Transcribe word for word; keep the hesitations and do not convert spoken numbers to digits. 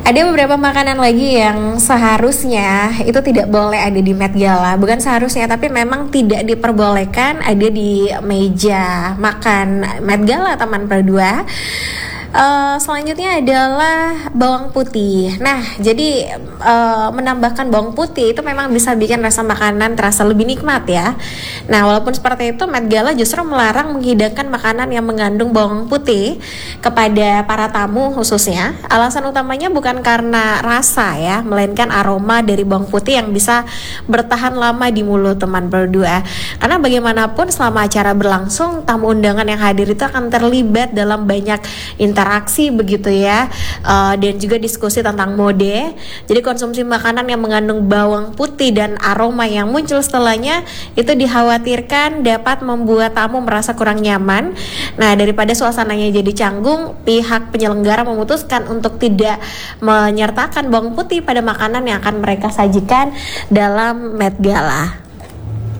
Ada beberapa makanan lagi yang seharusnya itu tidak boleh ada di Met Gala. Bukan seharusnya, tapi memang tidak diperbolehkan ada di meja makan Met Gala Taman Pradua. Uh, selanjutnya adalah bawang putih. Nah, jadi uh, menambahkan bawang putih itu memang bisa bikin rasa makanan terasa lebih nikmat ya. Nah, walaupun seperti itu, Met Gala justru melarang menghidangkan makanan yang mengandung bawang putih kepada para tamu khususnya. Alasan utamanya bukan karena rasa ya, melainkan aroma dari bawang putih yang bisa bertahan lama di mulut teman berdua. Karena bagaimanapun selama acara berlangsung, tamu undangan yang hadir itu akan terlibat dalam banyak interaksi interaksi begitu ya, uh, dan juga diskusi tentang mode. Jadi konsumsi makanan yang mengandung bawang putih dan aroma yang muncul setelahnya itu dikhawatirkan dapat membuat tamu merasa kurang nyaman. Nah, daripada suasananya jadi canggung, pihak penyelenggara memutuskan untuk tidak menyertakan bawang putih pada makanan yang akan mereka sajikan dalam Met Gala.